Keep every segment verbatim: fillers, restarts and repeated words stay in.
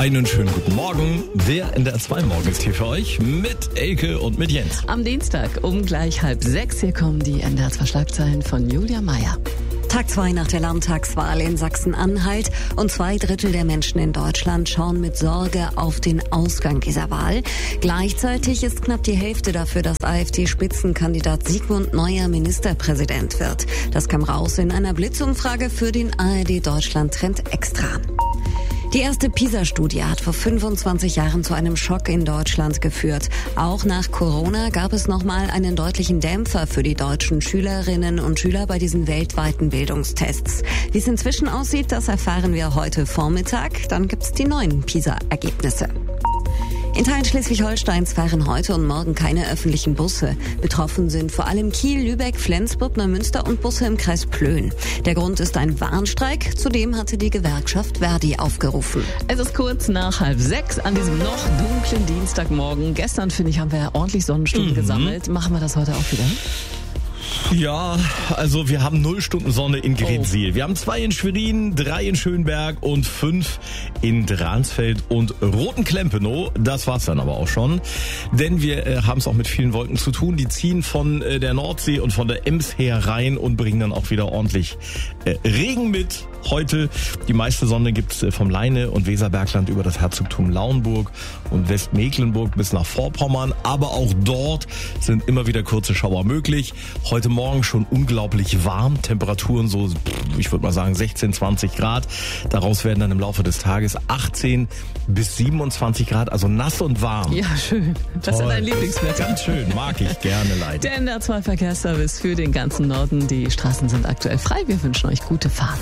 Einen schönen guten Morgen. Der N D R zwei Morgen ist hier für euch mit Elke und mit Jens. Am Dienstag um gleich halb sechs. Hier kommen die N D R zwei Schlagzeilen von Julia Meyer. Tag zwei nach der Landtagswahl in Sachsen-Anhalt und zwei Drittel der Menschen in Deutschland schauen mit Sorge auf den Ausgang dieser Wahl. Gleichzeitig ist knapp die Hälfte dafür, dass AfD-Spitzenkandidat Sigmund neuer Ministerpräsident wird. Das kam raus in einer Blitzumfrage für den A R D Deutschland Trend Extra. Die erste PISA-Studie hat vor fünfundzwanzig Jahren zu einem Schock in Deutschland geführt. Auch nach Corona gab es nochmal einen deutlichen Dämpfer für die deutschen Schülerinnen und Schüler bei diesen weltweiten Bildungstests. Wie es inzwischen aussieht, das erfahren wir heute Vormittag. Dann gibt's die neuen PISA-Ergebnisse. In Teilen Schleswig-Holsteins fahren heute und morgen keine öffentlichen Busse. Betroffen sind vor allem Kiel, Lübeck, Flensburg, Neumünster und Busse im Kreis Plön. Der Grund ist ein Warnstreik. Zudem hatte die Gewerkschaft Verdi aufgerufen. Es ist kurz nach halb sechs an diesem noch dunklen Dienstagmorgen. Gestern, finde ich, haben wir ja ordentlich Sonnenstunden mhm. gesammelt. Machen wir das heute auch wieder? Ja, also wir haben null Stunden Sonne in Gretzsiel. Oh. Wir haben zwei in Schwerin, drei in Schönberg und fünf in Dransfeld und Rotenklempenow. Das war's dann aber auch schon. Denn wir äh, haben es auch mit vielen Wolken zu tun. Die ziehen von äh, der Nordsee und von der Ems her rein und bringen dann auch wieder ordentlich äh, Regen mit. Heute die meiste Sonne gibt's äh, vom Leine- und Weserbergland über das Herzogtum Lauenburg und Westmecklenburg bis nach Vorpommern. Aber auch dort sind immer wieder kurze Schauer möglich. Heute Morgen schon unglaublich warm. Temperaturen so, ich würde mal sagen, sechzehn, zwanzig Grad. Daraus werden dann im Laufe des Tages achtzehn bis siebenundzwanzig Grad, also nass und warm. Ja, schön. Das Toll. ist dein Lieblingswetter. Ganz schön, mag ich gerne leider. Der N D R zwei Verkehrsservice für den ganzen Norden. Die Straßen sind aktuell frei. Wir wünschen euch gute Fahrt.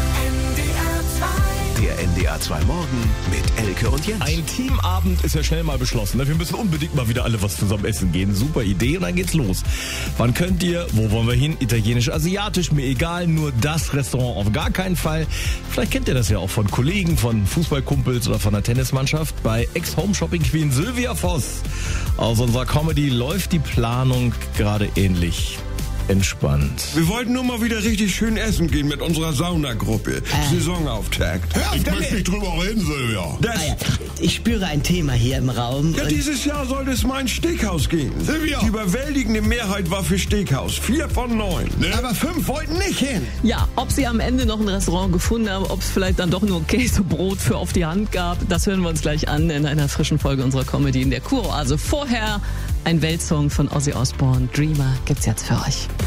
Der N D R zwei Morgen mit Elke und Jens. Ein Teamabend ist ja schnell mal beschlossen. Wir müssen unbedingt mal wieder alle was zusammen essen gehen. Super Idee und dann geht's los. Wann könnt ihr? Wo wollen wir hin? Italienisch, asiatisch, mir egal. Nur das Restaurant auf gar keinen Fall. Vielleicht kennt ihr das ja auch von Kollegen, von Fußballkumpels oder von der Tennismannschaft. Bei Ex-Home-Shopping-Queen Sylvia Voss aus unserer Comedy läuft die Planung gerade ähnlich. Entspannt. Wir wollten nur mal wieder richtig schön essen gehen mit unserer Saunagruppe. Äh. Saisonauftakt. Hör ich möchte nicht drüber reden, Silvia. Das ah ja, ich spüre ein Thema hier im Raum. ja, dieses Jahr sollte es mal ein Steakhouse gehen. Silvia. Die überwältigende Mehrheit war für Steakhouse. Vier von neun. Ne? Aber fünf wollten nicht hin. Ja, ob sie am Ende noch ein Restaurant gefunden haben, ob es vielleicht dann doch nur Käsebrot für auf die Hand gab, das hören wir uns gleich an in einer frischen Folge unserer Comedy in der Kuroase. Vorher ein Weltsong von Ozzy Osbourne, Dreamer, gibt's jetzt für euch.